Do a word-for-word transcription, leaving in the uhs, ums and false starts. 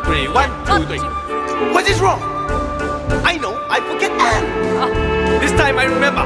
three, one, two, three. What is wrong? I know, I forget Anne. This time I remember.